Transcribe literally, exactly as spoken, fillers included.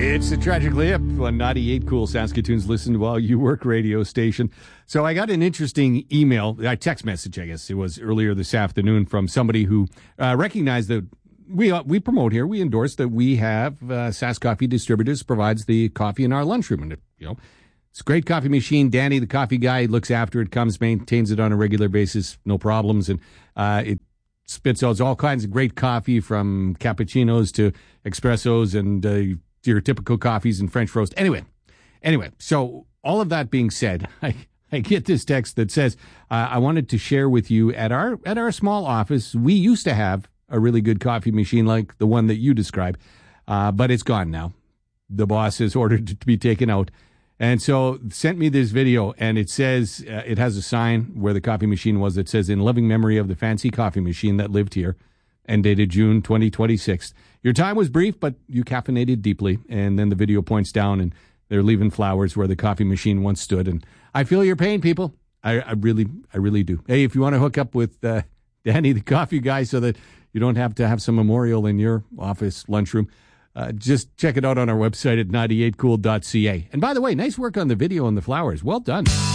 It's the Tragically Hip on ninety-eight Cool Saskatoon's Listen While You Work radio station. So I got an interesting email, a text message, I guess it was earlier this afternoon, from somebody who uh, recognized that we uh, we promote here, we endorse that we have uh, Sask Coffee Distributors provides the coffee in our lunchroom. And, you know, it's a great coffee machine. Danny, the coffee guy, looks after it, comes, maintains it on a regular basis, no problems. And uh, it spits out all kinds of great coffee, from cappuccinos to espressos and uh, your typical coffees and French roast. Anyway, anyway, so all of that being said, I, I get this text that says, uh, I wanted to share with you at our at our small office, we used to have a really good coffee machine like the one that you describe, uh, but it's gone now. The boss has ordered it to be taken out. And so sent me this video, and it says, uh, it has a sign where the coffee machine was that says, in loving memory of the fancy coffee machine that lived here, and dated June twenty twenty-six. Your time was brief, but you caffeinated deeply. And then the video points down, and they're leaving flowers where the coffee machine once stood. And I feel your pain, people. I, I really, I really do. Hey, if you want to hook up with uh, Danny, the coffee guy, so that you don't have to have some memorial in your office lunchroom, uh, just check it out on our website at ninety-eight cool dot c a. And by the way, nice work on the video and the flowers. Well done.